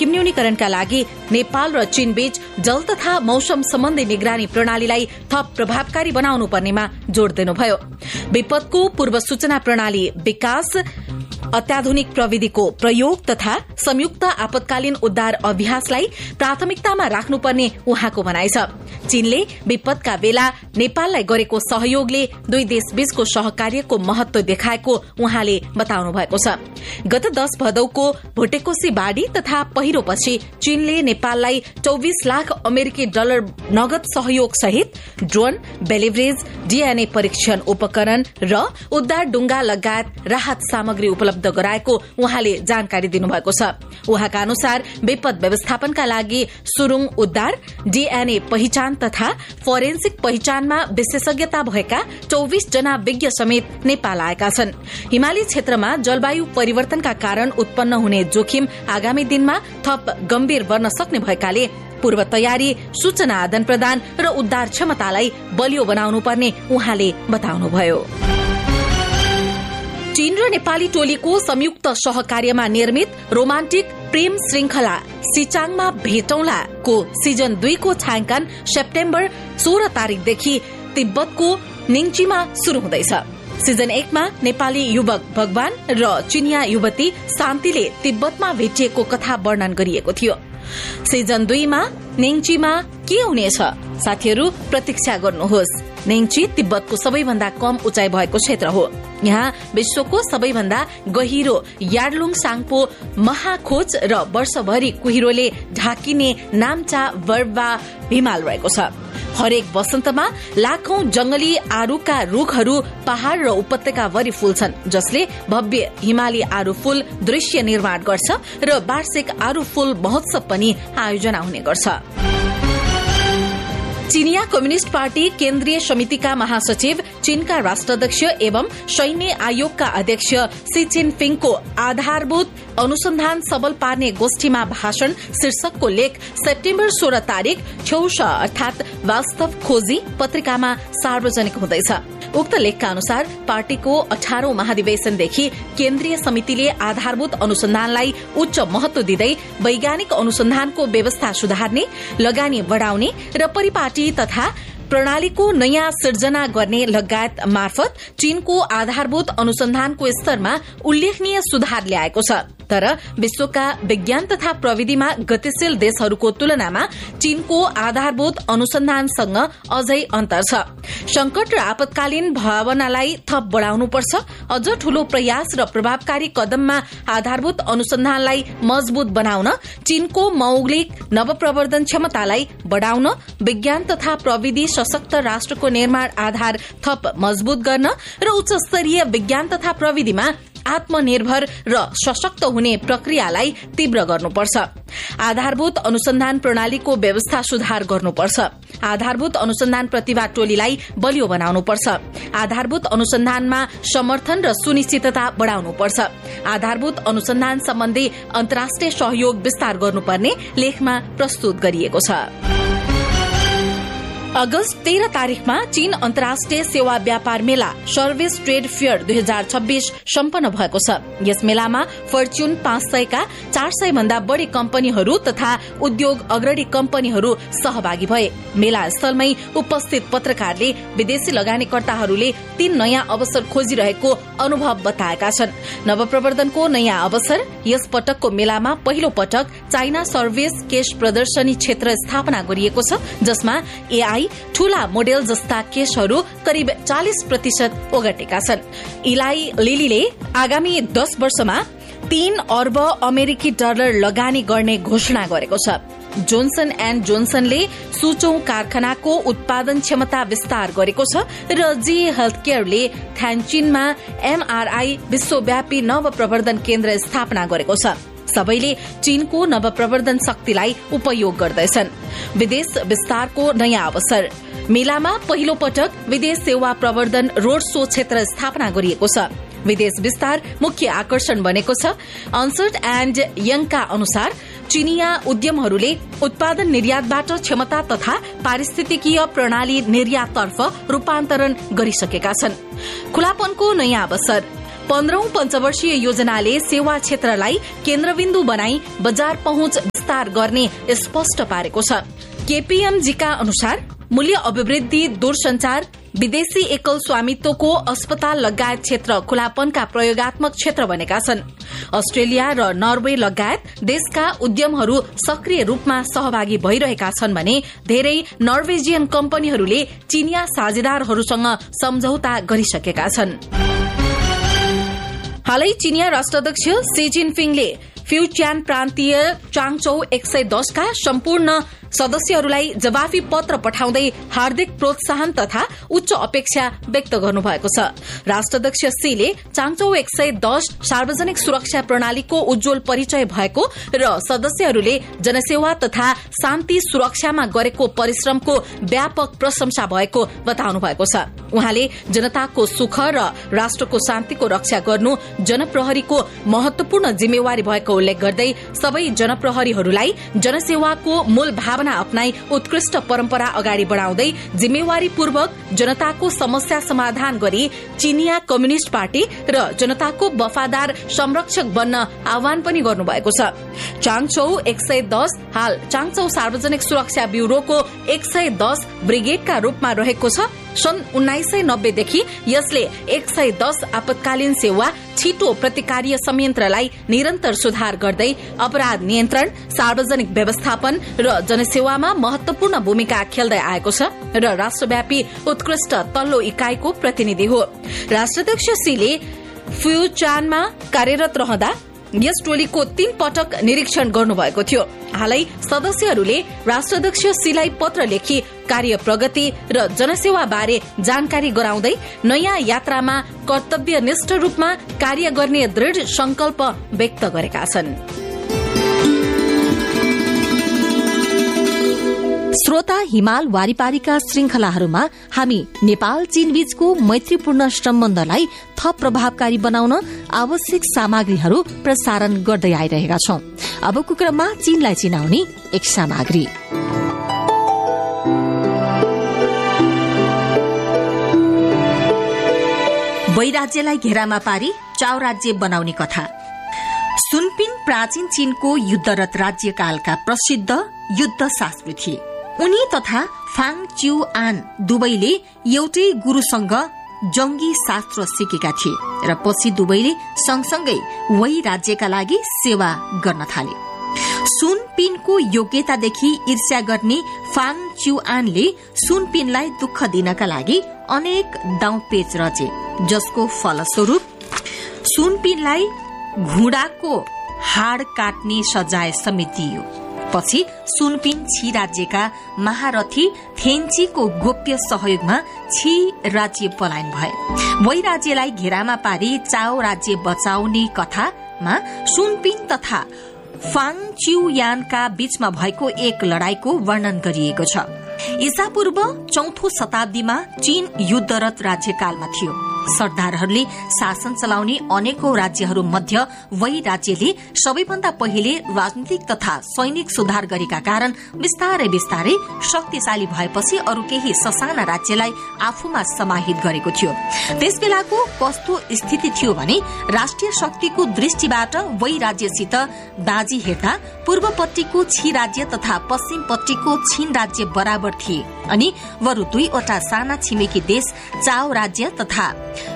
जोखिम न्यूनीकरणका लागि नेपाल र चीन बीच जल तथा मौसम सम्बन्धी निगरानी प्रणालीलाई थप प्रभावकारी बनाउनु पर्नेमा जोड़ दिनुभयो। विपदको पूर्व सूचना प्रणाली विकास, अत्याधुनिक प्रविधिको प्रयोग तथा संयुक्त आपतकालीन उद्धार अभ्यासलाई प्राथमिकतामा राख्नुपर्ने उहाँको भनाइ छ। चीनले विपदका बेला नेपाललाई गरेको सहयोगले दुई देशबीचको सहकार्यको महत्व देखाएको उहाँले बताउनु भएको छ। गत 10 भदौको भुटेकोशी बाढ़ी तथा पहिरोपछि चीनले नेपाललाई 24 लाख अमेरिकी डलर नगद सहयोग सहित ड्रोन, बेलिभरेज, डीएनए परीक्षण उपकरण र उद्धार डुंगा लगायत राहत सामग्री उपलब्ध गराएको उहाँले जानकारी दिनुभएको छ। उहाँका अनुसार विपद व्यवस्थापनका लागि सुरुङ उद्धार, डीएनए पहिचान तथा फोरेन्सिक पहिचानमा विशेषज्ञता भएका 24 जना विज्ञ समेत नेपाल आएका छन्। हिमाली क्षेत्रमा जलवायु परिवर्तनका कारण उत्पन्न हुने जोखिम आगामी दिनमा थप गम्भीर बन्न सक्ने भएकाले पूर्व तयारी, सूचना आदान प्रदान र उद्धार क्षमतालाई बलियो बनाउनु पर्ने उहाँले बताउनुभयो। चीन र नेपाली टोलीको संयुक्त सहकार्यमा निर्मित रोमान्टिक प्रेम श्रृंखला सिचाङमा भेटौँला को सिजन 2 को छायांकन सेप्टेम्बर 16 तारिकदेखि तिब्बतको निङचीमा शुरू हुँदैछ। सिजन 1 मा नेपाली युवक भगवान र चीनिया युवती शान्तिले तिब्बतमा भेटिएको कथा वर्णन गरिएको थियो। सिजन 2 मा निङचीमा के हुनेछ? साथीहरू प्रतीक्षा गर्नुहोस्। निङची तिब्बतको सबैभन्दा कम उचाइ भएको क्षेत्र हो। यहाँ विश्वको सबैभन्दा गहिरो यार्लुङ साङपो महाखोज र वर्षभरि कुहिरोले ढाकिने नाम्चा वर्बा हिमाल रहेको छ। हरेक वसन्तमा लाखौं जंगली आरूका रूखहरू पहाड़ र उपत्यकाभरि फुल्छन्, जसले भव्य हिमाली आरू फूल दृश्य निर्माण गर्छ र वार्षिक आरू फूल महोत्सव पनि आयोजना हुने गर्छ। चीनिया कम्युनिष्ट पार्टी केन्द्रीय समितिका महासचिव, चीनका राष्ट्राध्यक्ष एवं सैन्य आयोगका अध्यक्ष सी जिनपिङको आधारभूत अनुसन्धान सबल पार्ने गोष्ठीमा भाषण शीर्षकको लेख सेप्टेम्बर 16 तारिक छेउसा अर्थात वास्तव खोजी पत्रिकामा सार्वजनिक हुँदैछ। उक्त लेखका अनुसार पार्टीको 18औं महाधिवेशनदेखि केन्द्रीय समितिले आधारभूत अनुसन्धानलाई उच्च महत्व दिँदै वैज्ञानिक अनुसन्धानको व्यवस्था सुधार्ने, लगानी बढ़ाउने र परिपाटी तथा प्रणालीको नयाँ सिर्जना गर्ने लगायत मार्फत चीनको आधारभूत अनुसन्धानको स्तरमा उल्लेखनीय सुधार ल्याएको छ। तर विश्वका विज्ञान तथा प्रविधिमा गतिशील देशहरूको तुलनामा चीनको आधारभूत अनुसन्धानसँग अझै अन्तर छ। संकट र आपतकालीन भावनालाई थप बढ़ाउनुपर्छ। अझ ठूलो प्रयास र प्रभावकारी कदममा आधारभूत अनुसन्धानलाई मजबूत बनाउन, चीनको मौलिक नवप्रवर्धन क्षमतालाई बढ़ाउन, विज्ञान तथा प्रविधि सशक्त राष्ट्रको निर्माण आधार थप मजबूत गर्न र उच्च स्तरीय विज्ञान तथा प्रविधिमा आत्मनिर्भर र सशक्त हुने प्रक्रियालाई तीव्र गर्नुपर्छ। आधारभूत अनुसन्धान प्रणालीको व्यवस्था सुधार गर्नुपर्छ। आधारभूत अनुसन्धान प्रतिभा टोलीलाई बलियो बनाउनुपर्छ। आधारभूत अनुसन्धानमा समर्थन र सुनिश्चितता बढ़ाउनुपर्छ। आधारभूत अनुसन्धान सम्बन्धी अन्तर्राष्ट्रिय सहयोग विस्तार गर्नुपर्ने लेखमा प्रस्तुत गरिएको छ। अगस्त 13 तारिकमा चीन अन्तर्राष्ट्रिय सेवा व्यापार मेला सर्भिस ट्रेड फेयर 2026 सम्पन्न भएको छ। यस मेलामा फर्च्युन 500 का 400 भन्दा बढ़ी कम्पनीहरू तथा उद्योग अग्रणी कम्पनीहरू सहभागी भए। मेला स्थलमै उपस्थित पत्रकारले विदेशी लगानीकर्ताहरूले 3 नयाँ अवसर खोजिरहेको अनुभव बताएका छन्। नवप्रवर्धनको नयाँ अवसर: यस पटकको मेलामा पहिलो पटक चाइना सर्भिस केश प्रदर्शनी क्षेत्र स्थापना गरिएको छ, जसमा एआई ठूला मोडेल जस्ता केसहरू करिब 40% ओगटेका छन्। इलाई लिलीले आगामी 10 वर्षमा 3 अर्ब अमेरिकी डलर लगानी गर्ने घोषणा गरेको छ। जोन्सन एण्ड जोन्सनले सुचौं कारखानाको उत्पादन क्षमता विस्तार गरेको छ र जी हेल्थ केयरले थ्यान्चिनमा एमआरआई विश्वव्यापी नवप्रवर्धन केन्द्र स्थापना गरेको छ। सबैले चीनको नवप्रवर्धन शक्तिलाई उपयोग गर्दैछन्। विदेश विस्तारको नयाँ अवसर: मेलामा पहिलो पटक विदेश सेवा प्रवर्धन रोड शो क्षेत्र स्थापना गरिएको छ। विदेश विस्तार मुख्य आकर्षण बनेको छ। अन्सर्ट एण्ड यङका अनुसार चीनिया उद्यमहरूले उत्पादन निर्यातबाट क्षमता तथा पारिस्थितिकीय प्रणाली निर्याततर्फ रूपान्तरण गरिसकेका छन्। खुलापनको नयाँ अवसर: 15औं पञ्चवर्षीय योजनाले सेवा क्षेत्रलाई केन्द्रबिन्दु बनाई बजार पहुँच विस्तार गर्ने स्पष्ट पारेको छ। केपीएमजीका अनुसार मूल्य अभिवृद्धि, दूरसञ्चार, विदेशी एकल स्वामित्वको अस्पताल लगायत क्षेत्र खुलापनका प्रयोगात्मक क्षेत्र बनेका छन्। अस्ट्रेलिया र नर्वे लगायत देशका उद्यमहरू सक्रिय रूपमा सहभागी भइरहेका छन् भने धेरै नर्वेजियन कम्पनीहरूले चीनिया साझेदारहरूसँग सम्झौता गरिसकेका छन्। हालै चीनिया राष्ट्राध्यक्ष सी जिनपिङले फ्युच्यान प्रान्तीय चाङचौ 110 का सम्पूर्ण सदस्यहरूलाई जवाफी पत्र पठाउँदै हार्दिक प्रोत्साहन तथा उच्च अपेक्षा व्यक्त गर्नुभएको छ। राष्ट्राध्यक्ष सीले चाङचौ 110 सार्वजनिक सुरक्षा प्रणालीको उज्जवल परिचय भएको र सदस्यहरूले जनसेवा तथा शान्ति सुरक्षामा गरेको परिश्रमको व्यापक प्रशंसा भएको बताउनु भएको छ। उहाँले जनताको सुख र राष्ट्रको शान्तिको रक्षा गर्नु जनप्रहरीको महत्वपूर्ण जिम्मेवारी भएको उल्लेख गर्दै सबै जनप्रहरीहरूलाई जनसेवाको मूल भावना अपनाई उत्कृष्ट परम्परा अगाडि बढ़ाउँदै जिम्मेवारीपूर्वक जनताको समस्या समाधान गरी चीनिया कम्युनिष्ट पार्टी र जनताको वफादार संरक्षक बन्न आह्वान पनि गर्नुभएको छ। चाङचौ 110 हाल चाङचौ सार्वजनिक सुरक्षा ब्यूरोको 110 ब्रिगेडका रूपमा रहेको छ। सन् 1990 देखि यसले 110 आपतकालीन सेवा, छिटो प्रतिकार्य संयन्त्रलाई निरन्तर सुधार गर्दै अपराध नियन्त्रण, सार्वजनिक व्यवस्थापन र जनसेवामा महत्वपूर्ण भूमिका खेल्दै आएको छ र राष्ट्रव्यापी उत्कृष्ट तल्लो इकाइको प्रतिनिधि हो। राष्ट्राध्यक्ष सीले फ्युचानमा कार्यरत रहँदा यस टोलीको 3 पटक निरीक्षण गर्नुभएको थियो। हालै सदस्यहरूले राष्ट्राध्यक्ष सीलाई पत्र लेखी कार्य प्रगति र जनसेवा बारे जानकारी गराउँदै नयाँ यात्रामा कर्तव्यनिष्ठ रूपमा कार्य गर्ने दृढ संकल्प व्यक्त गरेका छन्। श्रोता, हिमाल वारिपारीका श्रृंखलाहरूमा हामी नेपाल चीन बीचको मैत्रीपूर्ण सम्बन्धलाई थप प्रभावकारी बनाउन आवश्यक सामग्रीहरू प्रसारण गर्दै आइरहेका छौं। अबको क्रममा चीनलाई चिनाउने एक सामग्री। वै राज्यलाई घेरामा पारी चाउ राज्य बनाउने कथा। सुनपिन प्राचीन चीनको युद्धरत राज्यकालका प्रसिद्ध युद्ध शास्त्री थिए। उनी तथा फाङ च्यू आन दुवैले एउटै गुरुसँग जंगी शास्त्र सिकेका थिए र पछि दुवैले सँगसँगै वही राज्यका लागि सेवा गर्न थाले। सुनपिनको योग्यतादेखि ईर्ष्या गर्ने फाङ च्यू आनले सुनपिनलाई दुःख दिनका लागि अनेक दाउपेच रचे, जसको फलस्वरूप सुनपिनलाई घुँडाको हाड काट्ने सजाय समेत दिइयो। पछि सुनपिन छी राज्यका महारथी थेन्चीको गोप्य सहयोगमा छी राज्य पलायन भए। वही राज्यलाई घेरामा पारी चाओ राज्य बचाउने कथामा सुनपिन तथा फाङ च्युयानका बीचमा भएको एक लडाईँको वर्णन गरिएको छ। ईसापूर्व 4औं शताब्दीमा चीन युद्धरत राज्यकालमा थियो। सरदारहरूले शासन चलाउने अनेकौं राज्यहरू मध्य वही राज्यले सबैभन्दा पहिले राजनीतिक तथा सैनिक सुधार गरेका कारण बिस्तारै बिस्तारै शक्तिशाली भएपछि अरू केही ससाना राज्यलाई आफूमा समाहित गरेको थियो। त्यसबेलाको कस्तो स्थिति थियो भने राष्ट्रिय शक्तिको दृष्टिबाट वही राज्यसित दाजी हेर्दा पूर्वपट्टिको छी राज्य तथा पश्चिमपट्टिको छिन राज्य बराबर थिए अनि बरु 2वटा साना छिमेकी देश चाओ राज्य तथा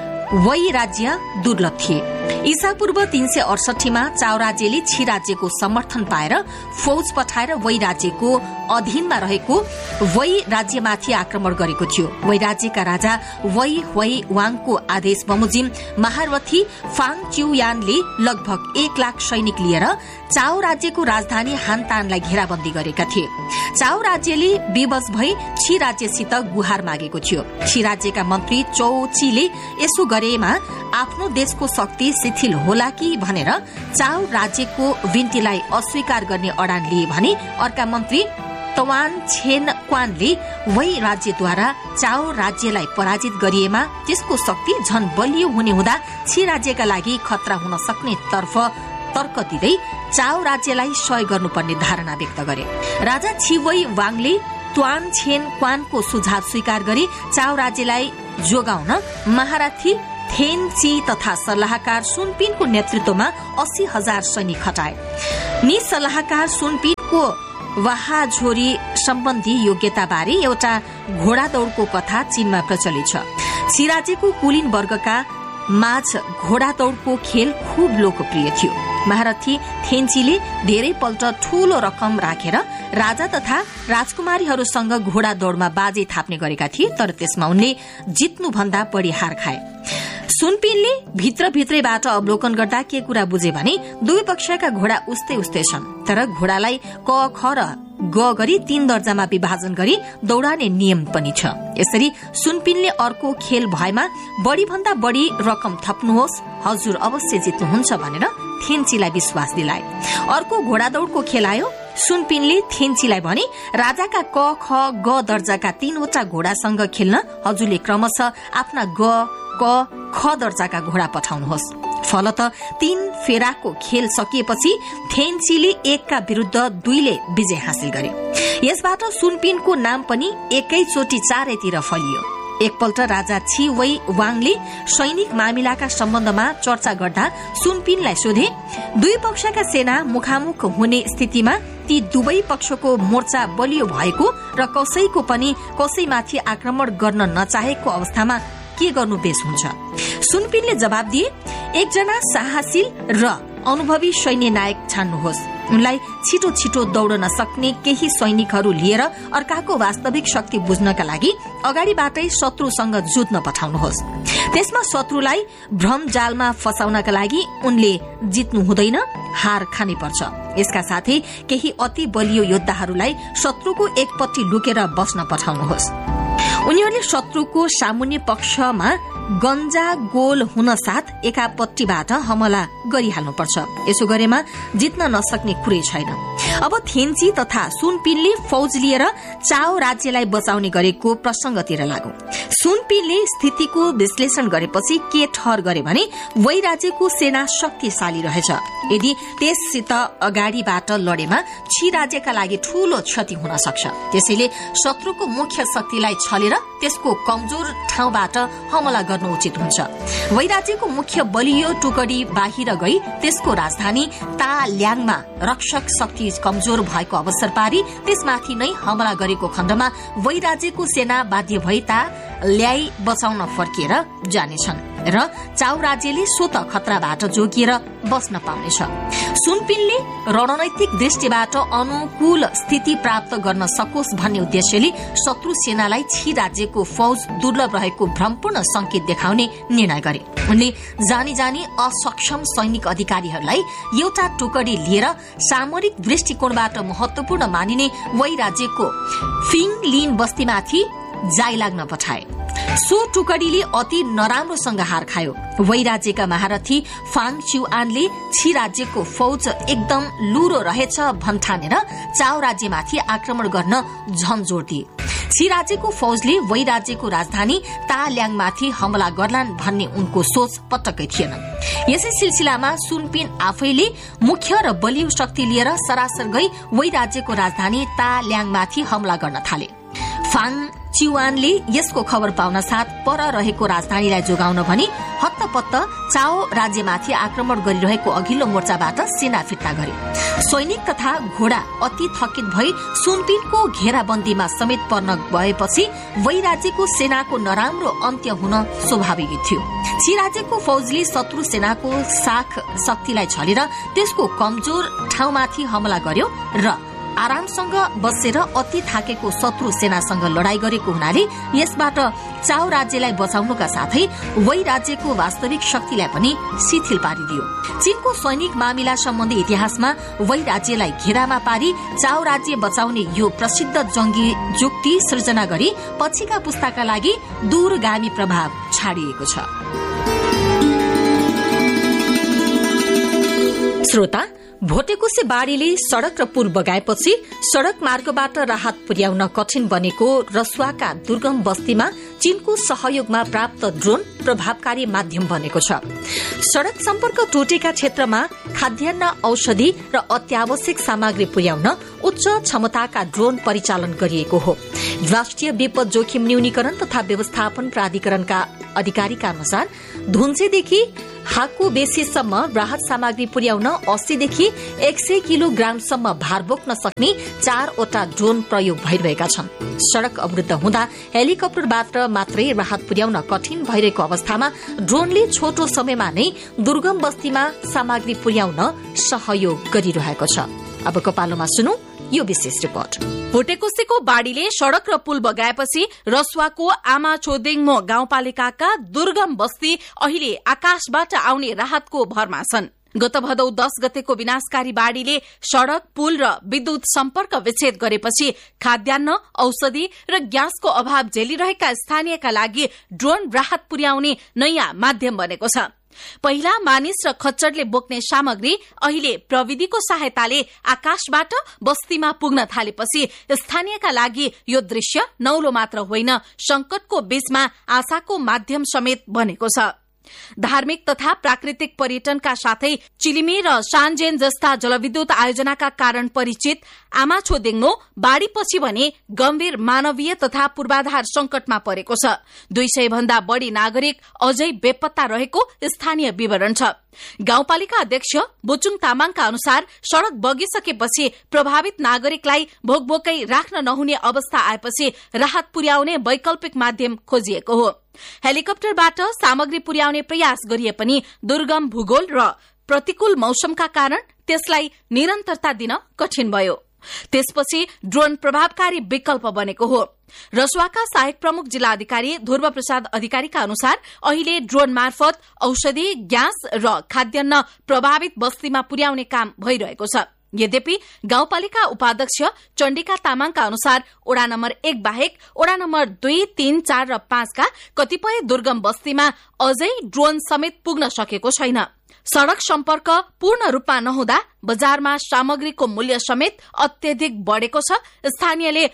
वही राज्य दुर्लभ थिए। ईसापूर्व 368 मा चाओ राज्यले छी राज्यको समर्थन पाएर फौज पठाएर वही राज्यको अधीनमा रहेको वही राज्यमाथि आक्रमण गरेको थियो। वही राज्यका राजा वही हुइ वाङको आदेश बमोजिम महारथी फाङ च्युयानले लगभग 1 लाख सैनिक लिएर चाओ राज्यको राजधानी हानतानलाई घेराबन्दी गरेका थिए। चाओ राज्यले विवश भई छी राज्यसित गुहार मागेको थियो। छी राज्यका मन्त्री चौ चीले यसो गरेमा आफ्नो देशको शक्ति शिथिल होला कि भनेर चाओ राज्यको विन्तीलाई अस्वीकार गर्ने अडान लिए भने अर्का मन्त्री तवान छेन क्वानले वही राज्यद्वारा चाओ राज्यलाई पराजित गरिएमा त्यसको शक्ति झन बलियो हुने हुँदा छी राज्यका लागि खतरा हुन सक्ने तर्फ तर्क दिँदै चाओ राज्यलाई सहयोग गर्नुपर्ने धारणा व्यक्त गरे। राजा छी वही वाङले त्वान छेन क्वानको सुझाव स्वीकार गरी चाओ राज्यलाई जोगाउन महारथी थेन्ची तथा सल्लाहकार सुनपिनको नेतृत्वमा 80,000 सैनिक खटाए। नि सल्लाहकार सुनपिन घोडाको वाहाझोरी सम्बन्धी योग्यताबारे एउटा घोडा दौड़को कथा चीनमा प्रचलित छ। छि राज्यको कुलीन वर्गका माझ घोडा दौड़को खेल खूब लोकप्रिय थियो। महारथी थेन्चीले धेरै पल्ट ठूलो रकम राखेर राजा तथा राजकुमारीहरूसँग घोडा दौड़मा बाजे थाप्ने गरेका थिए, तर त्यसमा उनले जित्नुभन्दा बढ़ी हार खाए। सुनपिनले भित्रभित्रैबाट अवलोकन गर्दा के कुरा बुझे भने दुवै पक्षका घोडा उस्तै उस्तै छन्, तर घोडालाई क, ख र ग गरी 3 दर्जामा विभाजन गरी दौडाने नियम पनि छ। यसरी सुनपिनले अर्को खेल भएमा बढ़ी भन्दा बढ़ी रकम थप्नुहोस्, हजुर अवश्य जित्नुहुन्छ भनेर थेन्चीलाई विश्वास दिलाए। अर्को घोडा दौड़को खेल आयो। सुनपिनले थेन्चीलाई भने राजाका क, ख, ग दर्जाका 3वटा घोडासँग खेल्न हजुरले क्रमशः आफ्ना ग, क, ख दर्जाका घोडा पठाउनुहोस्। फलत 3 फेराको खेल सकिएपछि थेन्चीले 1 का विरूद्ध 2 ले विजय हासिल गरे। यसबाट सुनपिनको नाम पनि एकैचोटि चारैतिर फैलियो। एकपल्ट राजा छि वै वाङले सैनिक मामिलाका सम्बन्धमा चर्चा गर्दा सुनपिनलाई सोधे, दुई पक्षका सेना मुखामुख हुने स्थितिमा ती दुवै पक्षको मोर्चा बलियो भएको र कसैको पनि कसैमाथि आक्रमण गर्न नचाहेको अवस्थामा के गर्नु बेस हुन्छ? सुनपिनले जवाब दिए, एकजना साहसी र अनुभवी सैन्य नायक छान्नुहोस्। उनलाई छिटो छिटो दौड़न सक्ने केही सैनिकहरू लिएर अर्काको वास्तविक शक्ति बुझ्नका लागि अगाडिबाटै शत्रुसँग जुझ्न पठाउनुहोस्। त्यसमा शत्रुलाई भ्रमजालमा फसाउनका लागि उनले जित्नु हुँदैन, हार खानै पर्छ। यसका साथै केही अति बलियो योद्धाहरूलाई शत्रुको एकपट्टि लुकेर बस्न पठाउनुहोस्। उनीहरूले शत्रुको सामुन्य पक्षमा गन्जा गोल हुन साथ एकापट्टिबाट हमला गरिहाल्नुपर्छ। यसो गरेमा जित्न नसक्ने कुरै छैन। अब थेन्ची तथा सुनपिनले फौज लिएर चाओ राज्यलाई बचाउने गरेको प्रसंगतिर लागौं। सुनपिनले स्थितिको विश्लेषण गरेपछि के ठहर गरे भने वै राज्यको सेना शक्तिशाली रहेछ। यदि त्यससित अगाडिबाट लडेमा छि राज्यका लागि ठूलो क्षति हुन सक्छ। त्यसैले शत्रुको मुख्य शक्तिलाई छलेर त्यसको कमजोर ठाउँबाट हमला गर्नु उचित हुन्छ। वै राज्यको मुख्य बलियो टुकडी बाहिर गई त्यसको राजधानी ताल्याङमा रक्षक शक्ति कमजोर भएको अवसर पारी त्यसमाथि नै हमला गरेको खण्डमा वै राज्यको सेना बाध्य भई ल्याई बचाउन फर्किएर जानेछन् र चाउ राज्यले स्वत खतराबाट जोगिएर बस्न पाउनेछ। सुनपिनले रणनैतिक दृष्टिबाट अनुकूल स्थिति प्राप्त गर्न सकोस् भन्ने उद्देश्यले शत्रु सेनालाई छि राज्यको फौज दुर्लभ रहेको भ्रमपूर्ण संकेत देखाउने निर्णय गरे। उनले जानी जानी असक्षम सैनिक अधिकारीहरूलाई एउटा टुकडी लिएर सामरिक दृष्टिकोणबाट महत्वपूर्ण मानिने वै राज्यको फिङलिन बस्तीमाथि जाई लाग्न पठाए। सो टुकडीले अति नराम्रोसँग हार खायो। वै राज्यका महारथी फाङ च्युआनले छि राज्यको फौज एकदम लुरो रहेछ भन्ठानेर चाओ राज्यमाथि आक्रमण गर्न झन जोड़ दिए। छि राज्यको फौजले वै राज्यको राजधानी ताल्याङमाथि हमला गर्लान् भन्ने उनको सोच पटक्कै थिएन। यसै सिलसिलामा सुनपिन आफैले मुख्य र बलियो शक्ति लिएर सरासर गई वै राज्यको राजधानी ताल्याङमाथि हमला गर्न थाले। फाङ च्युआनले यसको खबर पाउन साथ पर रहेको राजधानीलाई जोगाउन भनी हत्तपत्त चाओ राज्यमाथि आक्रमण गरिरहेको अघिल्लो मोर्चाबाट सेना फिर्ता गरे। सैनिक तथा घोडा अति थकित भई सुनपिनको घेराबन्दीमा समेत पर्न भएपछि वै राज्यको सेनाको नराम्रो अन्त्य हुन स्वाभाविक थियो। छि राज्यको फौजले शत्रु सेनाको साख शक्तिलाई छलेर त्यसको कमजोर ठाउँमाथि हमला गर्यो र आरामसँग बसेर अति थाकेको शत्रु सेनासँग लडाई गरेको हुनाले यसबाट चाओ राज्यलाई बचाउनुका साथै वै राज्यको वास्तविक शक्तिलाई पनि शिथिल पारिदियो। चीनको सैनिक मामिला सम्बन्धी इतिहासमा वै राज्यलाई घेरामा पारी चाओ राज्य बचाउने यो प्रसिद्ध जंगी जुक्ति सृजना गरी पछिका पुस्ताका लागि दूरगामी प्रभाव छाडिएको छ। श्रोता, भोटेकुसे बाढ़ीले सड़क र पुल बगाएपछि सड़क मार्गबाट राहत पुर्याउन कठिन बनेको रसुवाका दुर्गम बस्तीमा चीनको सहयोगमा प्राप्त ड्रोन प्रभावकारी माध्यम बनेको छ। सड़क सम्पर्क टुटेका क्षेत्रमा खाद्यान्न, औषधि र अत्यावश्यक सामग्री पुर्याउन उच्च क्षमताका ड्रोन परिचालन गरिएको हो। राष्ट्रिय विपद जोखिम न्यूनीकरण तथा व्यवस्थापन प्राधिकरणका अधिकारीका अनुसार धुन्चेदेखि हाकु बेसीसम्म राहत सामग्री पुर्याउन 80 देखि 100 किलोग्रामसम्म भार बोक्न सक्ने 4वटा ड्रोन प्रयोग भइरहेका छन्। सड़क अवरुद्ध हुँदा हेलिकप्टरबाट मात्रै राहत पुर्याउन कठिन भइरहेको अवस्थामा ड्रोनले छोटो समयमा नै दुर्गम बस्तीमा सामग्री पुर्याउन सहयोग गरिरहेको छ। अबको पालोमा सुनौ यो विशेष रिपोर्ट। भुटेकोसीको बाढ़ीले सड़क र पुल बगाएपछि रसुवाको आमाचोदेङमो गाउँपालिकाका दुर्गम बस्ती अहिले आकाशबाट आउने राहतको भरमा छन्। गत भदौ 10 गतेको विनाशकारी बाढ़ीले सड़क, पुल र विद्युत सम्पर्क विच्छेद गरेपछि खाद्यान्न, औषधि र ग्यासको अभाव झेलिरहेका स्थानीयका लागि ड्रोन राहत पुर्याउने नयाँ माध्यम बनेको छ। पहिला मानिस र खच्चडले बोक्ने सामग्री अहिले प्रविधिको सहायताले आकाशबाट बस्तीमा पुग्न थालेपछि स्थानीयका लागि यो दृश्य नौलो मात्र होइन, संकटको बीचमा आशाको माध्यम समेत बनेको छ। धार्मिक तथा प्राकृतिक पर्यटनका साथै चिलिमी र सान्जेन जस्ता जलविद्युत आयोजनाका कारण परिचित आमाछोदेङनो बाढ़ीपछि भने गम्भीर मानवीय तथा पूर्वाधार संकटमा परेको छ। 200 भन्दा बढ़ी नागरिक अझै बेपत्ता रहेको स्थानीय विवरण छ। गाउँपालिका अध्यक्ष बुचुङ तामाङका अनुसार सड़क बगिसकेपछि प्रभावित नागरिकलाई भोकभोकै राख्न नहुने अवस्था आएपछि राहत पुर्याउने वैकल्पिक माध्यम खोजिएको हो। हेलिकप्टरबाट सामग्री पुर्याउने प्रयास गरिए पनि दुर्गम भूगोल र प्रतिकूल मौसमका कारण त्यसलाई निरन्तरता दिन कठिन भयो। त्यसपछि ड्रोन प्रभावकारी विकल्प बनेको हो। रसुवाका सहायक प्रमुख जिल्ला अधिकारी ध्रुव प्रसाद अधिकारीका अनुसार अहिले ड्रोन मार्फत औषधि, ग्यास र खाद्यान्न प्रभावित बस्तीमा पुर्याउने काम भइरहेको छ। यद्यपि गाउँपालिका उपाध्यक्ष चण्डिका तामाङका अनुसार ओडा नम्बर 1 बाहेक ओडा नम्बर 2, 3, 4 र 5 का कतिपय दुर्गम बस्तीमा अझै ड्रोन समेत पुग्न सकेको छैन। सड़क सम्पर्क पूर्ण रूपमा नहुँदा बजारमा सामग्रीको मूल्य समेत अत्यधिक बढ़ेको छ। स्थानीयले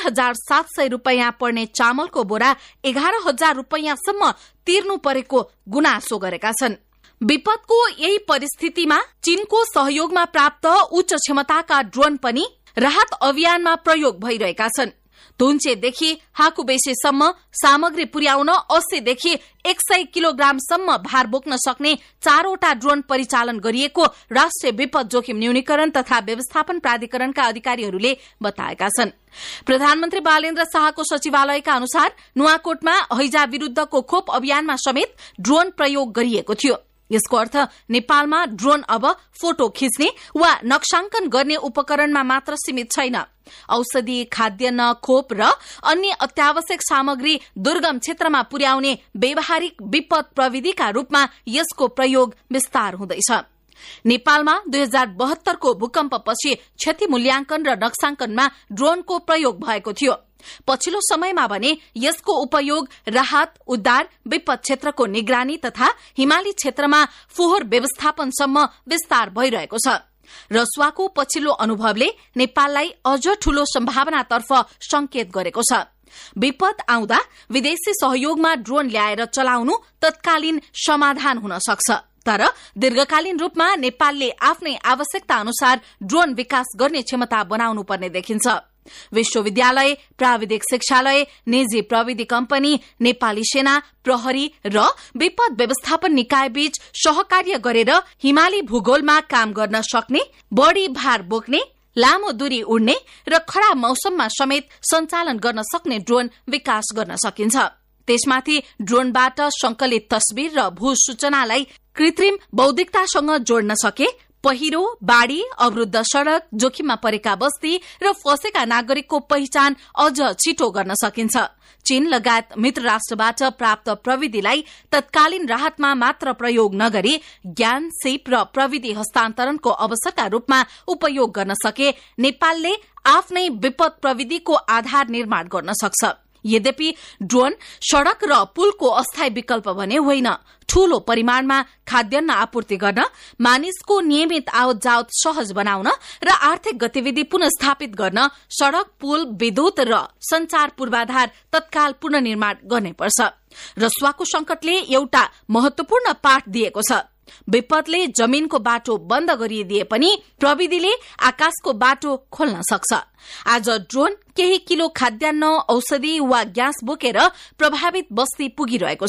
2700 रूपियाँ पर्ने चामलको बोरा 11,000 रूपियाँसम्म तिर्नु परेको गुनासो गरेका छन्। विपदको यही परिस्थितिमा चीनको सहयोगमा प्राप्त उच्च क्षमताका ड्रोन पनि राहत अभियानमा प्रयोग भइरहेका छन्। धुन्चेदेखि हाकुबेसीसम्म सामग्री पुर्याउन 80 देखि 100 किलोग्रामसम्म भार बोक्न सक्ने 4वटा ड्रोन परिचालन गरिएको राष्ट्रिय विपद जोखिम न्यूनीकरण तथा व्यवस्थापन प्राधिकरणका अधिकारीहरूले बताएका छन्। प्रधानमन्त्री बालेन्द्र शाहको सचिवालयका अनुसार नुवाकोटमा हैजा विरूद्धको खोप अभियानमा समेत ड्रोन प्रयोग गरिएको थियो। यसको अर्थ नेपालमा ड्रोन अब फोटो खिच्ने वा नक्साङ्कन गर्ने उपकरणमा मात्र सीमित छैन। औषधि, खाद्यान्न, खोप र अन्य अत्यावश्यक सामग्री दुर्गम क्षेत्रमा पुर्याउने व्यावहारिक विपद प्रविधिका रूपमा यसको प्रयोग विस्तार हुँदैछ। नेपालमा 2072 को भूकम्पपछि क्षति मूल्याङ्कन र नक्साङ्कनमा ड्रोनको प्रयोग भएको थियो। पछिल्लो समयमा भने यसको उपयोग राहत, उद्धार, विपद क्षेत्रको निगरानी तथा हिमाली क्षेत्रमा फोहोर व्यवस्थापनसम्म विस्तार भइरहेको छ। रसुवाको पछिल्लो अनुभवले नेपाललाई अझ ठूलो सम्भावनातर्फ संकेत गरेको छ। विपद आउँदा विदेशी सहयोगमा ड्रोन ल्याएर चलाउनु तत्कालीन समाधान हुन सक्छ, तर दीर्घकालीन रूपमा नेपालले आफ्नै आवश्यकता अनुसार ड्रोन विकास गर्ने क्षमता बनाउनु पर्ने देखिन्छ। विश्वविद्यालय, प्राविधिक शिक्षालय, निजी प्रविधि कम्पनी, नेपाली सेना, प्रहरी र विपद व्यवस्थापन निकाय बीच सहकार्य गरेर हिमाली भूगोलमा काम गर्न सक्ने, बढ़ी भार बोक्ने, लामो दूरी उड्ने र खराब मौसममा समेत सञ्चालन गर्न सक्ने ड्रोन विकास गर्न सकिन्छ। त्यसमाथि ड्रोनबाट संकलित तस्बिर र भू सूचनालाई कृत्रिम बौद्धिकतासँग जोड्न सके पहिरो, बाढ़ी, अवरुद्ध सड़क, जोखिममा परेका बस्ती र फँसेका नागरिकको पहिचान अझ छिटो गर्न सकिन्छ। चीन लगायत मित्र राष्ट्रबाट प्राप्त प्रविधिलाई तत्कालीन राहतमा मात्र प्रयोग नगरी ज्ञान, सिप र प्रविधि हस्तान्तरणको अवसरका रूपमा उपयोग गर्न सके नेपालले आफ्नै विपद प्रविधिको आधार निर्माण गर्न सक्छ। यद्यपि ड्रोन सड़क र पुलको अस्थायी विकल्प भने होइन। ठूलो परिमाणमा खाद्यान्न आपूर्ति गर्न, मानिसको नियमित आवत जावत सहज बनाउन र आर्थिक गतिविधि पुनस्थापित गर्न सड़क, पुल, विद्युत र संचार पूर्वाधार तत्काल पुनर्निर्माण गर्नुपर्छ। रसुवाको संकटले एउटा महत्वपूर्ण पाठ दिएको छ। विपदले जमीनको बाटो बन्द गरिदिए पनि प्रविधिले आकाशको बाटो खोल्न सक्छ। आज ड्रोन केही किलो खाद्यान्न, औषधि वा ग्यास बोकेर प्रभावित बस्ती पुगिरहेको छ।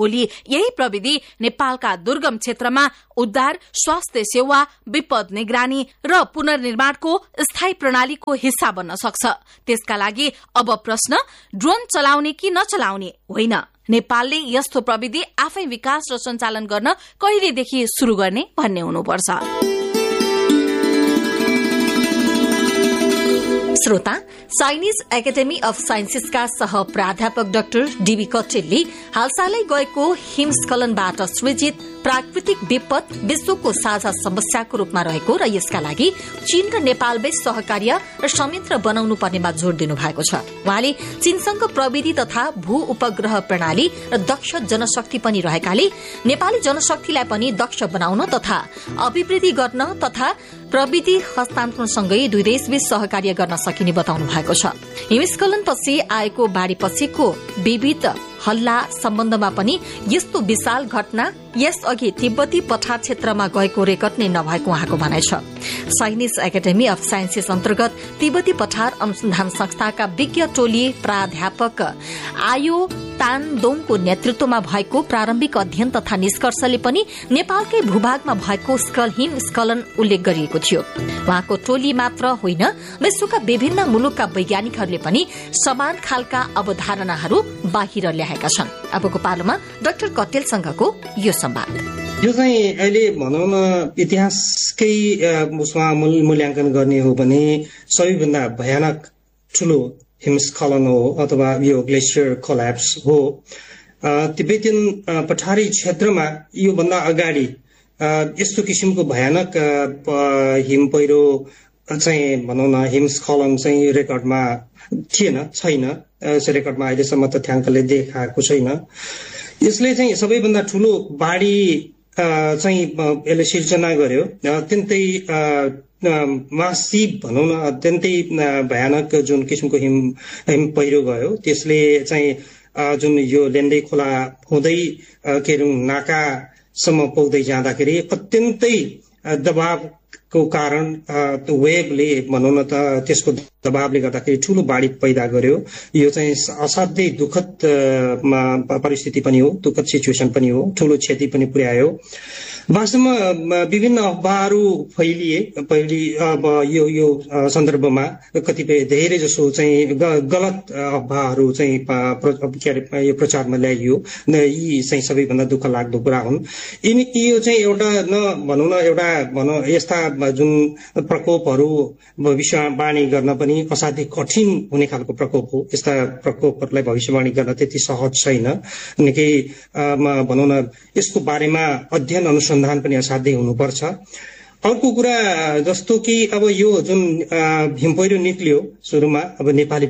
भोलि यही प्रविधि नेपालका दुर्गम क्षेत्रमा उद्धार, स्वास्थ्य सेवा, विपद निगरानी र पुनर्निर्माणको स्थायी प्रणालीको हिस्सा बन्न सक्छ। त्यसका लागि अब प्रश्न ड्रोन चलाउने कि नचलाउने होइन, नेपालले यस्तो प्रविधि आफै विकास र सञ्चालन गर्न कहिलेदेखि शुरू गर्ने भन्ने हुनुपर्छ। श्रोता, चाइनिज एकाडेमी अफ साइन्सेसका सह प्राध्यापक डाक्टर डीबी कटेलले हालसालै गएको हिमस्खलनबाट सृजित प्राकृतिक विपद विश्वको साझा समस्याको रूपमा रहेको र यसका लागि चीन र नेपालबीच सहकार्य र संयन्त्र बनाउनु पर्नेमा जोड़ दिनु भएको छ। उहाँले चीनसँग प्रविधि तथा भू उपग्रह प्रणाली र दक्ष जनशक्ति पनि रहेकाले नेपाली जनशक्तिलाई पनि दक्ष बनाउन तथा अभिवृद्धि गर्न तथा प्रविधि हस्तान्तरणसँगै दुई देशबीच सहकार्य गर्न सकिने बताउनु भएको छ। हिमस्खलनपछि आएको बाढ़ीपछिको विविध हल्ला सम्बन्धमा पनि यस्तो विशाल घटना यसअघि तिब्बती पठार क्षेत्रमा गएको रेकर्ड नै नभएको उहाँको भनाइ छ। चाइनिज एकाडेमी अफ साइन्सेस अन्तर्गत तिब्बती पठार अनुसन्धान संस्थाका विज्ञ टोली प्राध्यापक आयो तानदोङको नेतृत्वमा भएको प्रारम्भिक अध्ययन तथा निष्कर्षले पनि नेपालकै भूभागमा भएको हिमस्खलन उल्लेख गरिएको थियो। उहाँको टोली मात्र होइन, विश्वका विभिन्न मुलुकका वैज्ञानिकहरूले पनि समान खालका अवधारणाहरू बाहिर ल्याएका छन्। अबको पालोमा डाक्टर कटेलसँगको यो संवाद। यो चाहिँ अहिले भनौँ न इतिहासकै उसमा मूल्याङ्कन गर्ने हो भने सबैभन्दा भयानक ठूलो हिमस्खलन हो अथवा यो ग्लेसियर कोल्याप्स हो। तिब्बतीयन पठारी क्षेत्रमा यो भन्दा अगाडि यस्तो किसिमको भयानक हिम पहिरो चाहिँ भनौँ न हिमस्खलन चाहिँ रेकर्डमा छैन। रेकर्डमा अहिलेसम्म तथ्याङ्कले देखाएको छैन। यसले चाहिँ सबैभन्दा ठूलो बाढी चाहिँ यसले सिर्जना गर्यो। अत्यन्तै मासिभ भनौँ न अत्यन्तै भयानक जुन किसिमको हिम पहिरो गयो त्यसले चाहिँ जुन यो लेन्डे खोला हुँदै केरुङ नाकासम्म पुग्दै जाँदाखेरि अत्यन्तै दबावको कारण त्यो वेभले भनौँ न त त्यसको दबावले गर्दाखेरि ठूलो बाढी पैदा गर्यो। यो चाहिँ असाध्यै दुःखद परिस्थिति पनि हो, दुःखद सिचुएसन पनि हो, ठूलो क्षति पनि पुर्यायो। वास्तवमा विभिन्न अफवाहहरू फैलिए अब यो सन्दर्भमा कतिपय धेरै जसो चाहिँ गलत अफवाहहरू चाहिँ यो प्रचारमा ल्याइयो। यी चाहिँ सबैभन्दा दुःख लाग्दो कुरा हुन्। यो चाहिँ एउटा भनौँ न यस्ता जुन प्रकोपहरू भविष्यवाणी गर्न पनि असाध्यै कठिन हुने खालको प्रकोप हो। यस्ता प्रकोपहरूलाई भविष्यवाणी गर्न त्यति सहज छैन। निकै भनौँ न यसको बारेमा अध्ययन अनुसन्धान पनि असाध्यै हुनुपर्छ। अर्को कुरा जस्तो कि अब यो जुन हिम पहिरो निक्लियो सुरुमा अब नेपाली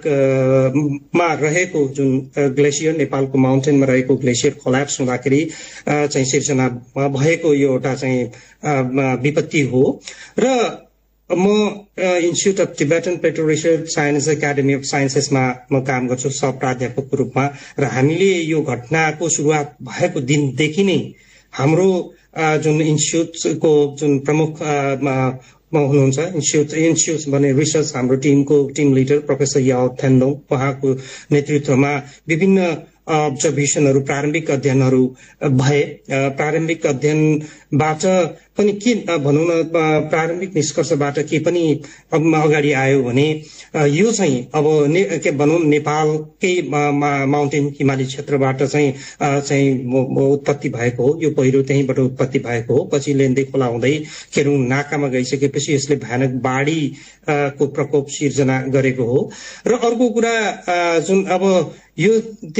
भूभागमा रहेको जुन ग्लेसियर नेपालको माउन्टेनमा रहेको ग्लेसियर कोल्याप्स हुँदाखेरि चाहिँ सिर्जना भएको यो एउटा चाहिँ विपत्ति हो। र म institute of Tibetan Plato research science academy of साइन्सेसमा म काम गर्छु सह प्राध्यापकको रूपमा। र हामीले यो घटनाको सुरुवात भएको दिनदेखि नै हाम्रो जुन इन्स्टिच्युटको जुन प्रमुख हुनुहुन्छ इन्स्टिच्युट भने रिसर्च हाम्रो टिम लिडर प्रोफेसर याओ थानदोङ उहाँको नेतृत्वमा विभिन्न अब्जर्भेसनहरू प्रारम्भिक अध्ययनहरू भए। प्रारम्भिक अध्ययनबाट पनि के भनौँ न प्रारम्भिक निष्कर्षबाट के पनि अगाडि आयो भने यो चाहिँ अब के भनौँ नेपालकै माउन्टेन हिमाली क्षेत्रबाट चाहिँ उत्पत्ति भएको हो। यो पहिरो त्यहीँबाट उत्पत्ति भएको हो। पछि लेन्डे खोला हुँदै केरुङ नाकामा गइसकेपछि यसले भयानक बाढी को प्रकोप सिर्जना गरेको हो। र अर्को कुरा जुन अब यो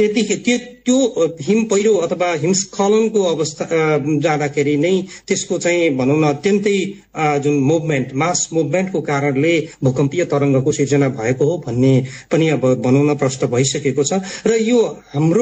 त्यो हिम पहिरो अथवा हिमस्खलनको अवस्था जाँदाखेरि नै त्यसको चाहिँ भनौँ न अत्यन्तै जुन मास मुभमेन्टको कारणले भूकम्पीय तरङ्गको सिर्जना भएको हो भन्ने पनि अब भनौँ न प्रश्न भइसकेको छ। र यो हाम्रो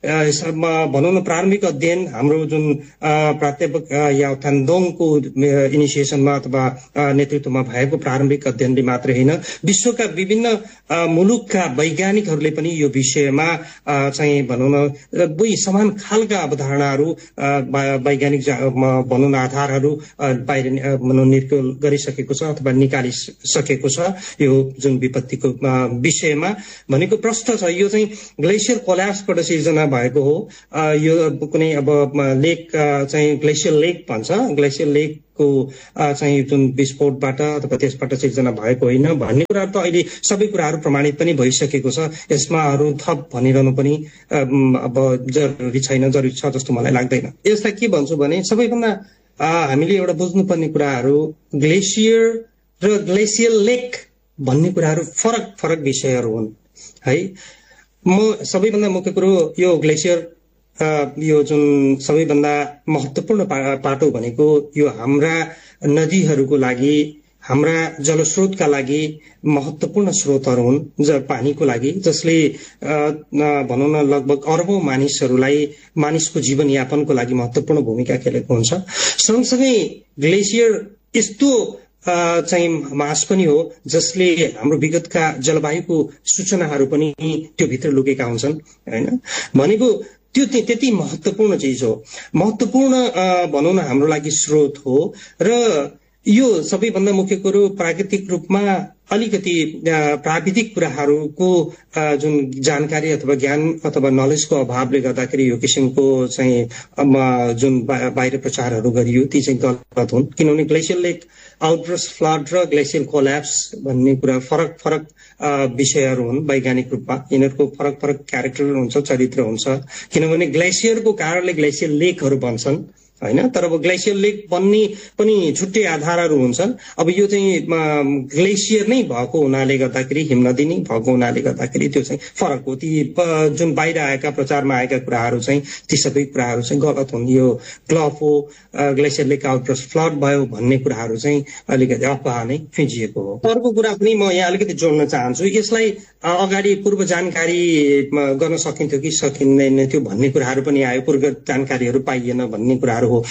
भनौँ न प्रारम्भिक अध्ययन हाम्रो जुन प्राध्यापक याओ थानदोङको इनिसिएसनमा अथवा नेतृत्वमा भएको प्रारम्भिक अध्ययनले मात्रै होइन, विश्वका विभिन्न मुलुकका वैज्ञानिकहरूले पनि यो विषयमा चाहिँ भनौँ न दुई समान खालका अवधारणाहरू वैज्ञानिक भनौँ न आधारहरू बाहिर निर्क्युल गरिसकेको छ अथवा निकालिसकेको छ। यो जुन विपत्तिको विषयमा भनेको प्रश्न छ, यो चाहिँ ग्लेसियर कोल्याप्सबाट सिर्जना भएको हो। यो कुनै अब लेक चाहिँ ग्लेसियल लेक भन्छ, ग्लेसियल लेकको चाहिँ जुन विस्फोटबाट अथवा त्यसबाट सिर्जना भएको होइन भन्ने कुरा त अहिले सबै कुराहरू प्रमाणित पनि भइसकेको छ। यसमा अरू थप भनिरहनु पनि अब जरुरी छैन, जरुरी छ जस्तो मलाई लाग्दैन। यसलाई के भन्छु भने सबैभन्दा हामीले एउटा बुझ्नुपर्ने कुराहरू ग्लेसियर र ग्लेसियल लेक भन्ने कुराहरू फरक फरक विषयहरू हुन् है। म सबैभन्दा मुख्य कुरो यो ग्लेसियर यो जुन सबैभन्दा महत्त्वपूर्ण पाटो भनेको यो हाम्रा नदीहरूको लागि, हाम्रा जलस्रोतका लागि महत्त्वपूर्ण स्रोतहरू हुन् पानीको लागि, जसले भनौँ न लगभग अरबौं मानिसहरूलाई मानिसको जीवनयापनको लागि महत्त्वपूर्ण भूमिका खेलेको हुन्छ। सँगसँगै ग्लेसियर यस्तो चाहिँ मास पनि हो जसले हाम्रो विगतका जलवायुको सूचनाहरू पनि त्यो भित्र लुकेका हुन्छन् हैन। भनेको त्यो त्यति महत्त्वपूर्ण चिज हो, महत्त्वपूर्ण भनौँ न हाम्रो लागि स्रोत हो। र यो सबैभन्दा मुख्य कुरो प्राकृतिक रूपमा अलिकति प्राविधिक कुराहरूको जुन जानकारी अथवा ज्ञान अथवा नलेजको अभावले गर्दाखेरि यो किसिमको चाहिँ जुन बाहिर प्रचारहरू गरियो ती चाहिँ गलत हुन्। किनभने ग्लेसियल लेक आउटब्रस्ट फ्लड र ग्लेसियल कोल्याप्स भन्ने कुरा फरक फरक विषयहरू हुन् वैज्ञानिक रूपमा। यिनीहरूको फरक फरक क्यारेक्टर हुन्छ, चरित्र हुन्छ। किनभने ग्लेसियरको कारणले ग्लेसियल लेकहरू बन्छन् हैन। तर अब ग्लेसियल लेक बन्ने पनि छुट्टै आधारहरू हुन्छन्। अब यो चाहिँ ग्लेसियर नै भएको हुनाले गर्दाखेरि, हिमनदी नै भएको हुनाले गर्दाखेरि त्यो चाहिँ फरक हो। ती जुन बाहिर आएका प्रचारमा आएका कुराहरू चाहिँ ती सबै कुराहरू चाहिँ गलत हुन्। यो ग्लफ हो, ग्लेसियर लेक आउटब्रस्ट फ्लड भयो भन्ने कुराहरू चाहिँ अलिकति अफवाह नै फिँजिएको हो। अर्को कुरा पनि म यहाँ अलिकति जोड्न चाहन्छु, यसलाई अगाडि पूर्व जानकारी गर्न सकिन्थ्यो कि सकिँदैन थियो भन्ने कुराहरू पनि आयो, पूर्व जानकारीहरू पाइएन भन्ने कुराहरू हो।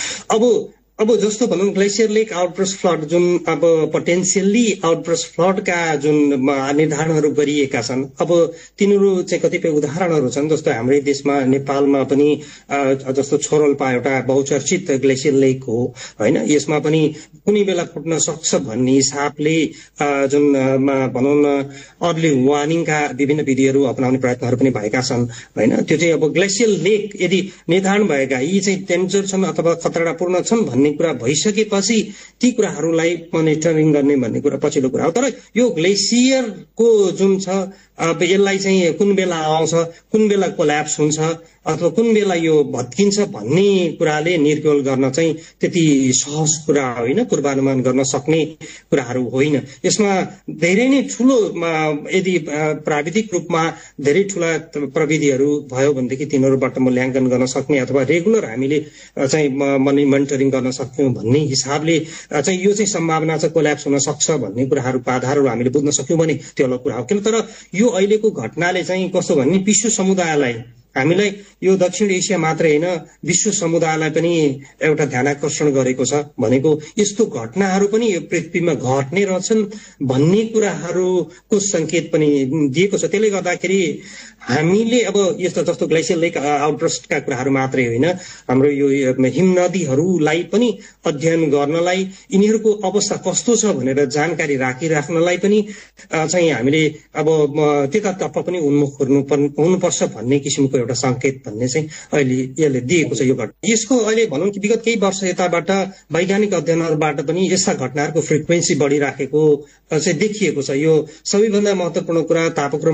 अब जस्तो भनौँ ग्लेसियर लेक आउटब्रस्ट फ्लड जुन अब पोटेन्सियल्ली आउटब्रस्ट फ्लडका जुन निर्धारणहरू गरिएका छन्, अब तिनीहरू चाहिँ कतिपय उदाहरणहरू छन्। जस्तो हाम्रै देशमा नेपालमा पनि जस्तो छोरोल्पा एउटा बहुचर्चित ग्लेसियर लेक हो हैन। यसमा पनि कुनै बेला फुट्न सक्छ भन्ने हिसाबले जुन भनौँ न अर्ली वार्निङका विभिन्न विधिहरू अपनाउने प्रयत्नहरू पनि भएका छन् हैन। त्यो चाहिँ अब ग्लेसियल लेक यदि निर्धारण भएका यी चाहिँ डेन्जर छन् अथवा खतरापूर्ण छन् भन्ने कुरा भइसकेपछि ती कुराहरूलाई मोनिटरिङ गर्ने भन्ने कुरा पछिल्लो कुरा हो। तर यो ग्लेसियरको जुन छ अब यसलाई चाहिँ कुन बेला आउँछ, कुन बेला कोल्याप्स हुन्छ अथवा कुन बेला यो भत्किन्छ भन्ने कुराले निर्गोल गर्न चाहिँ त्यति सहज कुरा होइन, पूर्वानुमान गर्न सक्ने कुराहरू होइन। यसमा धेरै नै ठुलो यदि प्राविधिक रूपमा धेरै ठुला प्रविधिहरू भयो भनेदेखि तिनीहरूबाट मूल्याङ्कन गर्न सक्ने अथवा रेगुलर हामीले चाहिँ मोनिटरिङ गर्न सक्छौँ भन्ने हिसाबले चाहिँ यो चाहिँ सम्भावना छ कोल्याप्स हुन सक्छ भन्ने कुराहरूको आधारहरू हामीले बुझ्न सक्यौँ भने त्यो अलग कुरा हो। किन तर यो अहिलेको घटनाले चाहिँ कस्तो भने विश्व समुदायलाई, हामीलाई यो दक्षिण एसिया मात्रै होइन विश्व समुदायलाई पनि एउटा ध्यानाकर्षण गरेको छ। भनेको यस्तो घटनाहरू पनि यो पृथ्वीमा घट्ने रहेछन् भन्ने कुराहरूको संकेत पनि दिएको छ। त्यसले गर्दाखेरि हामीले अब यस्तो जस्तो ग्लेसियल लेक आउटब्रस्टका कुराहरू मात्रै होइन, हाम्रो यो हिमनदीहरूलाई पनि अध्ययन गर्नलाई, यिनीहरूको अवस्था कस्तो छ भनेर जानकारी राखिराख्नलाई पनि चाहिँ हामीले अब त्यतातर्फ पनि उन्मुख हुनुपर्छ भन्ने किसिमको एउटा संकेत भन्ने चाहिँ अहिले यसले दिएको छ। यो घटना यसको अहिले भनौँ कि विगत केही वर्ष यताबाट वैज्ञानिक अध्ययनहरूबाट पनि यस्ता घटनाहरूको फ्रिक्वेन्सी बढिराखेको चाहिँ देखिएको छ। यो सबैभन्दा महत्त्वपूर्ण कुरा तापक्रम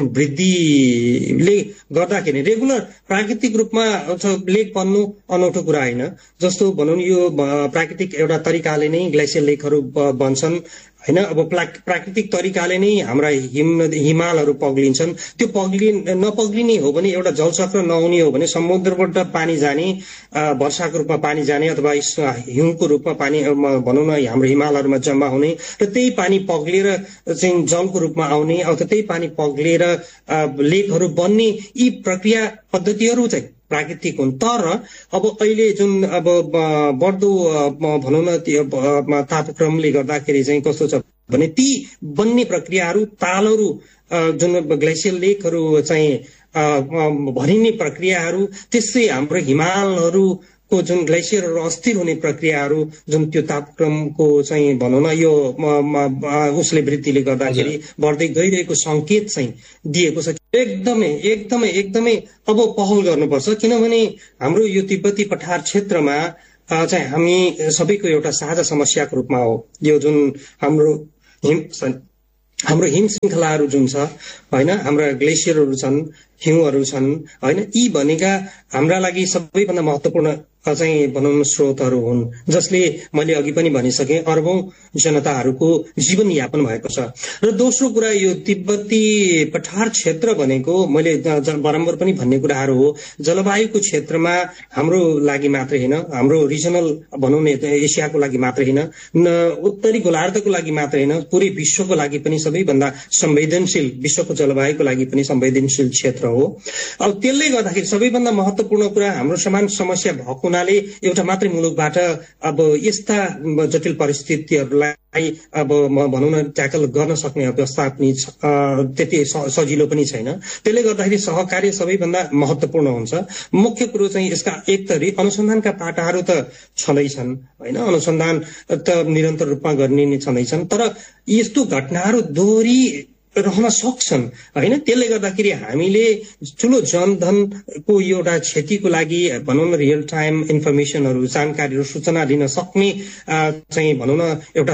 वृद्धिले गर्दाखेरि रेगुलर प्राकृतिक रूपमा लेक बन्नु अनौठो कुरा होइन। जस्तो भनौँ यो प्राकृतिक एउटा तरिकाले नै ग्लेसियल लेकहरू बन्छन् हैन। अब प्राकृतिक तरिकाले नै हाम्रा हिमालहरू पग्लिन्छन्। त्यो नपग्लिने हो भने, एउटा जलचक्र नहुने हो भने समुद्रबाट पानी जाने, वर्षाको रूपमा पानी जाने अथवा हिउँको रूपमा पानी भनौँ न हाम्रो हिमालहरूमा जम्मा हुने र त्यही पानी पग्लिएर चाहिँ जलको रूपमा आउने अथवा त्यही पानी पग्लिएर लेकहरू बन्ने, यी प्रक्रिया पद्धतिहरू चाहिँ प्राकृतिक हुन्। तर अब अहिले जुन अब बढ्दो भनौँ न तापक्रमले गर्दाखेरि चाहिँ कस्तो छ भने ती बन्ने प्रक्रियाहरू, तालहरू जुन ग्लेसियल लेकहरू चाहिँ भरिने प्रक्रियाहरू, त्यसै हाम्रो हिमालहरू को जुन ग्लेसियरहरू अस्थिर हुने प्रक्रियाहरू जुन त्यो तापक्रमको चाहिँ भनौँ न यो उसले वृद्धिले गर्दाखेरि बढ्दै गइरहेको संकेत चाहिँ दिएको छ। एकदमै एकदमै एकदमै अब पहल गर्नुपर्छ, किनभने हाम्रो यो तिब्बती पठार क्षेत्रमा चाहिँ हामी सबैको एउटा साझा समस्याको रूपमा हो यो जुन हाम्रो हिम श्रृङ्खलाहरू जुन छ होइन, हाम्रा ग्लेसियरहरू छन्, हिउँहरू छन् होइन, यी भनेका हाम्रा लागि सबैभन्दा महत्त्वपूर्ण चाहिँ भनौँ स्रोतहरू हुन्, जसले मैले अघि पनि भनिसकेँ अरबौं जनताहरूको जीवनयापन भएको छ। र दोस्रो कुरा यो तिब्बती पठार क्षेत्र भनेको मैले बराबर पनि भन्ने कुराहरू हो, जलवायुको क्षेत्रमा हाम्रो लागि मात्रै होइन, हाम्रो रिजनल भनौँ न एसियाको लागि मात्रै होइन, उत्तरी गोलार्धको लागि मात्रै होइन, पुरै विश्वको लागि पनि सबैभन्दा संवेदनशील, विश्वको जलवायुको लागि पनि संवेदनशील क्षेत्र हो। अब त्यसले गर्दाखेरि सबैभन्दा महत्त्वपूर्ण कुरा हाम्रो समान समस्या भएको हुनाले एउटा मात्रै मुलुकबाट अब यस्ता जटिल परिस्थितिहरूलाई अब भनौँ न ट्याकल गर्न सक्ने अवस्था पनि त्यति सजिलो पनि छैन। त्यसले गर्दाखेरि सहकार्य सबैभन्दा महत्त्वपूर्ण हुन्छ। मुख्य कुरो चाहिँ यसका एक त अनुसन्धानका पाटाहरू त छँदैछन् होइन, अनुसन्धान त निरन्तर रूपमा गर्ने नै छँदैछन्, तर यस्तो घटनाहरू दोहोरी रहन सक्छन् होइन। त्यसले गर्दाखेरि हामीले ठुलो जनधनको एउटा क्षतिको लागि भनौँ न रियल टाइम इन्फर्मेसनहरू, जानकारीहरू, सूचना लिन सक्ने चाहिँ भनौँ न एउटा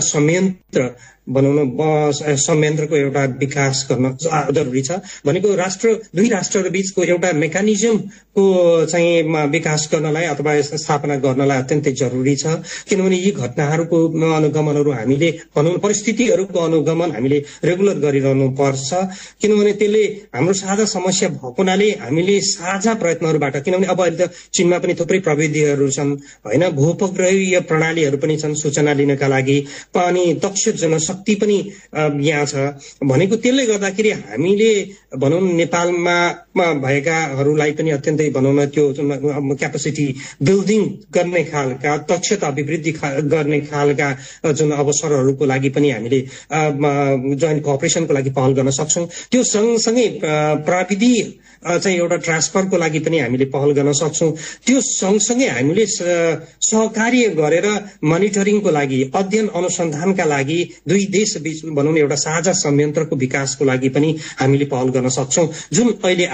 संयन्त्रको एउटा विकास गर्न जरुरी छ। भनेको दुई राष्ट्रहरू बीचको एउटा मेकानिजमको चाहिँ विकास गर्नलाई अथवा स्थापना गर्नलाई अत्यन्तै जरुरी छ, किनभने यी घटनाहरूको अनुगमनहरू हामीले भनौँ परिस्थितिहरूको अनुगमन हामीले रेगुलर गरिरहनु पर्छ, किनभने त्यसले हाम्रो साझा समस्या भएको हुनाले हामीले साझा प्रयत्नहरूबाट, किनभने अब अहिले त चीनमा पनि थुप्रै प्रविधिहरू छन् होइन, भूउपग्रहीय प्रणालीहरू पनि छन् सूचना लिनका लागि, अनि दक्ष जनशक्ति पनि यहाँ छ भनेको। त्यसले गर्दाखेरि हामीले भनौँ नेपालमा भएकाहरूलाई पनि अत्यन्तै भनौँ न त्यो क्यापेसिटी बिल्डिङ गर्ने खालका, दक्षता अभिवृद्धि गर्ने खालका जुन अवसरहरूको लागि पनि हामीले जोइन्ट कोअपरेसनको लागि पहल गर्न सक्छौँ। त्यो सँगसँगै प्रविधि चाहिँ एउटा ट्रान्सफरको लागि पनि हामीले पहल गर्न सक्छौँ। त्यो सँगसँगै हामीले सहकार्य गरेर मोनिटरिङको लागि, अध्ययन अनुसन्धानका लागि दुई देश बीच भनौँ एउटा साझा संयन्त्रको विकासको लागि पनि हामीले पहल गर्न सक्छौँ, जुन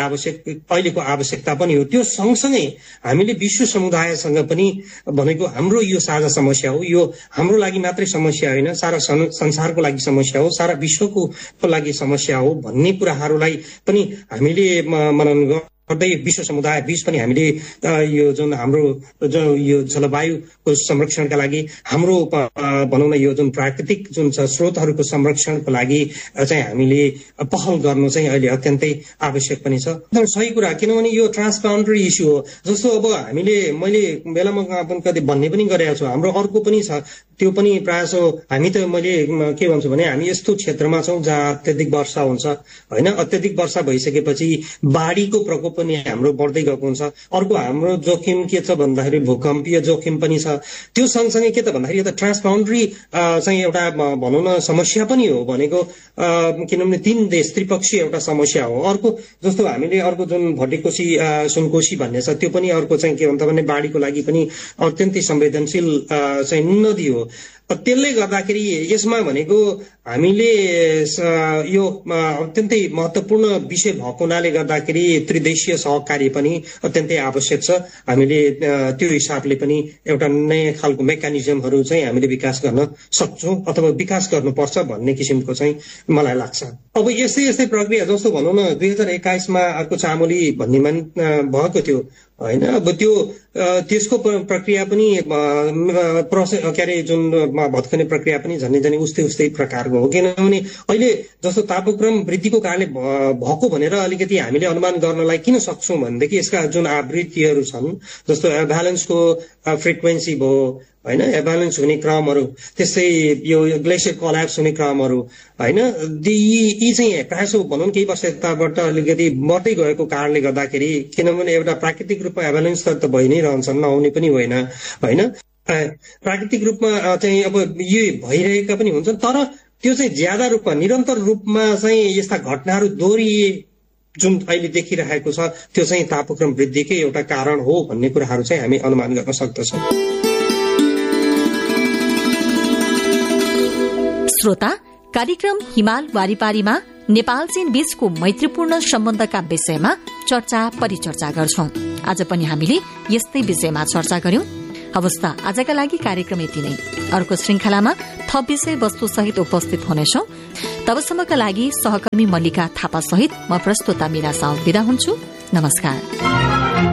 अहिलेको आवश्यकता पनि हो। त्यो सँगसँगै हामीले विश्व समुदायसँग पनि भनेको हाम्रो यो साझा समस्या हो, यो हाम्रो लागि मात्रै समस्या होइन, सारा संसारको लागि समस्या हो, सारा विश्वको लागि समस्या हो भन्ने कुराहरूलाई पनि हामीले मनन गर्दै विश्व समुदाय बीच पनि हामीले यो जुन हाम्रो यो जलवायुको संरक्षणका लागि, हाम्रो भनौँ न यो जुन प्राकृतिक जुन छ स्रोतहरूको संरक्षणको लागि चाहिँ हामीले पहल गर्नु चाहिँ अहिले अत्यन्तै आवश्यक पनि छ। एकदम सही कुरा, किनभने यो ट्रान्सबाउन्ड्री इस्यु हो। जस्तो अब मैले बेलामा कति भन्ने पनि गरेको छु, हाम्रो अर्को पनि छ, त्यो पनि प्रायः हामी त मैले के भन्छु भने हामी यस्तो क्षेत्रमा छौँ जहाँ अत्यधिक वर्षा हुन्छ होइन, अत्यधिक वर्षा भइसकेपछि बाढीको प्रकोप पनि हाम्रो बढ्दै गएको हुन्छ। अर्को हाम्रो जोखिम के छ भन्दाखेरि भूकम्पीय जोखिम पनि छ। त्यो सँगसँगै के त भन्दाखेरि यो त ट्रान्सबाउन्ड्री चाहिँ एउटा भनौँ न समस्या पनि हो भनेको, किनभने तीन देश त्रिपक्षीय एउटा समस्या हो। अर्को जस्तो हामीले अर्को जुन भटेकोशी सुनकोशी भन्ने छ, त्यो पनि अर्को चाहिँ के भन्छ भने बाढीको लागि पनि अत्यन्तै संवेदनशील चाहिँ नदी हो। त्यसले गर्दाखेरि यसमा भनेको हामीले यो अत्यन्तै महत्त्वपूर्ण विषय भएको हुनाले गर्दाखेरि त्रिदेशीय सहकार्य पनि अत्यन्तै आवश्यक छ। हामीले त्यो हिसाबले पनि एउटा नयाँ खालको मेकानिजमहरू चाहिँ हामीले विकास गर्न सक्छौँ अथवा विकास गर्नुपर्छ भन्ने किसिमको चाहिँ मलाई लाग्छ। अब यस्तै प्रक्रिया जस्तो भनौँ न 2021मा अर्को चामोली भन्नेमा भएको थियो होइन, अब त्यसको प्रक्रिया पनि प्रोसेस के अरे जुन भत्कने प्रक्रिया पनि झन्डै उस्तै प्रकारको हो। किनभने अहिले जस्तो तापक्रम वृद्धिको कारणले भएको भनेर अलिकति हामीले अनुमान गर्नलाई किन सक्छौँ भनेदेखि यसका जुन आवृत्तिहरू छन्, जस्तो एभालेन्सको फ्रिक्वेन्सी भयो होइन, एभालेन्स हुने क्रमहरू, त्यस्तै यो ग्लेसियर कोल्याप्स हुने क्रमहरू होइन, यी चाहिँ प्रायः भनौँ केही वर्ष यताबाट अलिकति बढ्दै गएको कारणले गर्दाखेरि, किनभने एउटा प्राकृतिक रूपमा एभालेन्स त भइ नै रहन्छन्, नहुने पनि होइन होइन, प्राकृतिक रूपमा चाहिँ अब यो भइरहेका पनि हुन्छन्, तर त्यो चाहिँ ज्यादा रूपमा निरन्तर रूपमा चाहिँ यस्ता घटनाहरू दोहोरिए जुन अहिले देखिरहेको छ त्यो चाहिँ तापक्रम वृद्धिकै एउटा कारण हो भन्ने कुराहरू चाहिँ हामी अनुमान गर्न सक्दछौँ। श्रोता, कार्यक्रम हिमाल वारिपारीमा नेपाल चीन बीचको मैत्रीपूर्ण सम्बन्धका विषयमा चर्चा परिचर्चा गर्छौं। आज पनि हामीले यस्तै विषयमा चर्चा गर्यौं। हवस् त, आजका लागि कार्यक्रम यति नै। अर्को श्रृंखलामा थप विषय वस्तु सहित उपस्थित हुनेछौं। तबसम्मका लागि सहकर्मी मल्लिका थापा सहित म प्रस्तोता मीरा साउद बिदा हुन्छु। नमस्कार।